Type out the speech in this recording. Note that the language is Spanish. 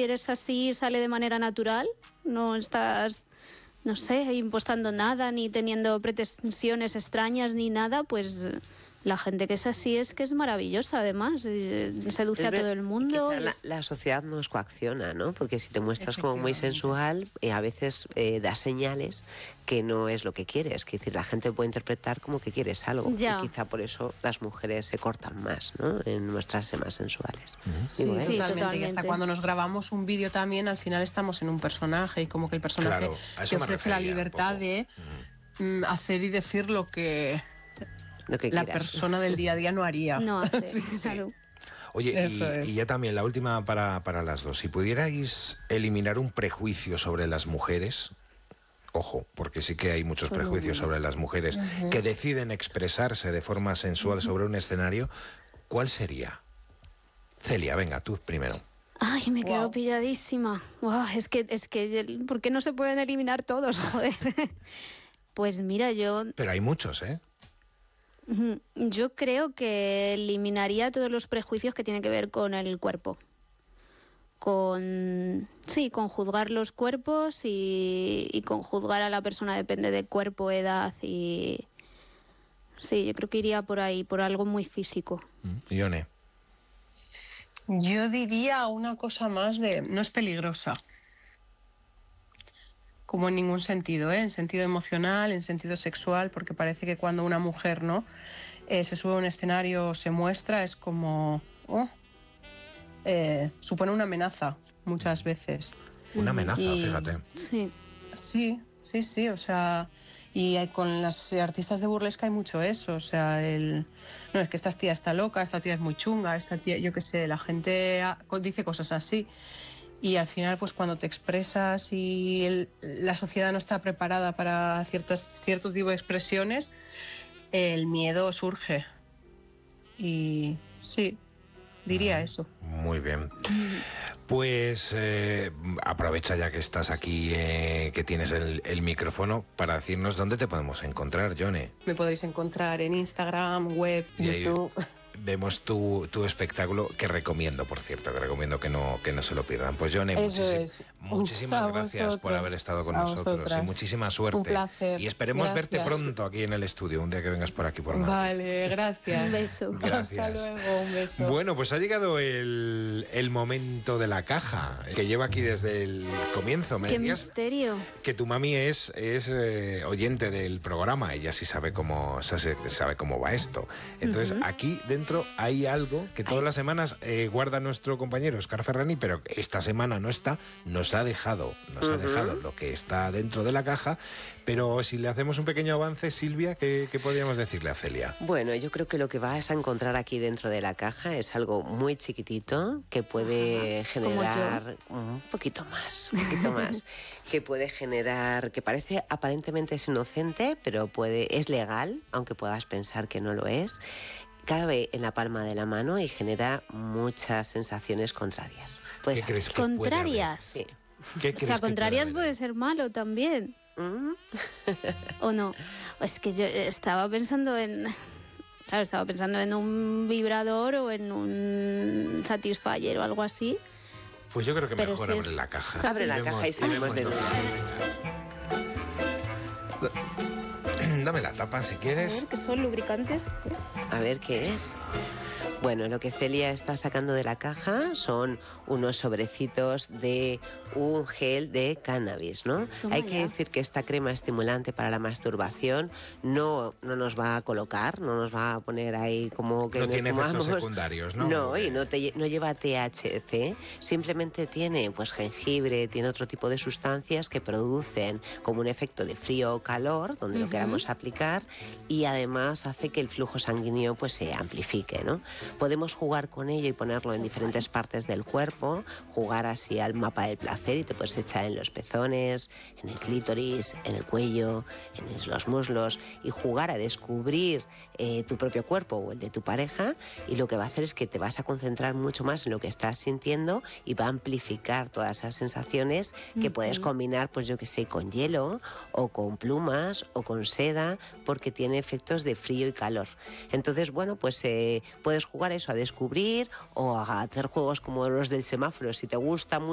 eres así, sale de manera natural, no estás, no sé, impostando nada, ni teniendo pretensiones extrañas, ni nada, pues la gente que es así es que es maravillosa, además, seduce a todo el mundo. La sociedad nos coacciona, ¿no? Porque si te muestras como muy sensual, a veces das señales que no es lo que quieres. Que decir, la gente puede interpretar como que quieres algo. Ya. Y quizá por eso las mujeres se cortan más, ¿no? En mostrarse más sensuales. Sí, Digo, sí, totalmente. Y hasta cuando nos grabamos un vídeo también, al final estamos en un personaje y como que el personaje te ofrece la libertad de hacer y decir lo que la persona del día a día no haría. No hace, sí. claro. Oye, y ya también la última para las dos. Si pudierais eliminar un prejuicio sobre las mujeres, ojo, porque sí que hay muchos prejuicios sobre las mujeres que deciden expresarse de forma sensual sobre un escenario, ¿cuál sería? Celia, venga, tú primero. Ay, me quedo pilladísima. Wow, es que, ¿por qué no se pueden eliminar todos? Joder. Pues mira, Pero hay muchos, ¿eh? Yo creo que eliminaría todos los prejuicios que tienen que ver con el cuerpo. Con juzgar los cuerpos y con juzgar a la persona, depende de cuerpo, edad y... Sí, yo creo que iría por ahí, por algo muy físico. Ione. Yo diría una cosa más de... No es peligrosa. Como en ningún sentido, ¿eh? En sentido emocional, en sentido sexual, porque parece que cuando una mujer se sube a un escenario, se muestra, es como... supone una amenaza muchas veces. Una amenaza, fíjate. Sí, o sea... Y con las artistas de burlesca hay mucho eso, o sea, no, es que esta tía está loca, esta tía es muy chunga, esta tía, yo qué sé, la gente dice cosas así. Y al final, pues cuando te expresas y la sociedad no está preparada para cierto tipo de expresiones, el miedo surge. Y sí, diría eso. Muy bien. Pues aprovecha ya que estás aquí, que tienes el micrófono, para decirnos dónde te podemos encontrar, Ione. Me podréis encontrar en Instagram, web, YouTube. Vemos tu espectáculo, que recomiendo, por cierto, que no se lo pierdan. Pues Ione, muchísimas gracias por haber estado con nosotros y muchísima suerte. Un placer. Y esperemos verte pronto aquí en el estudio, un día que vengas por aquí por Madrid. Vale, gracias. Un beso. Gracias. Hasta luego, un beso. Bueno, pues ha llegado el momento de la caja, que lleva aquí desde el comienzo. ¡Qué misterio! Que tu mami es oyente del programa, ella sí sabe cómo va esto. Entonces, aquí dentro hay algo que todas las semanas guarda nuestro compañero Óscar Ferrani, pero esta semana no está, nos ha dejado lo que está dentro de la caja. Pero si le hacemos un pequeño avance, Silvia, ¿qué podríamos decirle a Celia? Bueno, yo creo que lo que vas a encontrar aquí dentro de la caja es algo muy chiquitito que puede generar un poquito más, que puede generar, que parece aparentemente es inocente, pero es legal, aunque puedas pensar que no lo es. Cabe en la palma de la mano y genera muchas sensaciones contrarias. Pues, ¿qué crees que ¿contrarias? Sí. ¿Qué crees contrarias puede ser malo también. ¿O no? Es que yo estaba pensando en un vibrador o en un Satisfyer o algo así. Pues yo creo que mejor abre la caja. Abre la caja y salimos de duda. Dame la tapa si quieres. A ver, ¿qué son lubricantes? A ver qué es. Bueno, lo que Celia está sacando de la caja son unos sobrecitos de un gel de cannabis, ¿no? Hay que decir que esta crema estimulante para la masturbación no nos va a colocar, no nos va a poner ahí como que no tiene efectos secundarios, ¿no? No, y no lleva THC, simplemente tiene pues jengibre, tiene otro tipo de sustancias que producen como un efecto de frío o calor, donde lo queramos aplicar, y además hace que el flujo sanguíneo pues se amplifique, ¿no? Podemos jugar con ello y ponerlo en diferentes partes del cuerpo, jugar así al mapa del placer y te puedes echar en los pezones, en el clítoris, en el cuello, en los muslos y jugar a descubrir tu propio cuerpo o el de tu pareja, y lo que va a hacer es que te vas a concentrar mucho más en lo que estás sintiendo y va a amplificar todas esas sensaciones que puedes combinar, pues yo que sé, con hielo o con plumas o con seda, porque tiene efectos de frío y calor. Entonces, bueno, pues puedes jugar eso, a descubrir o a hacer juegos como los del semáforo. Si te gusta mucho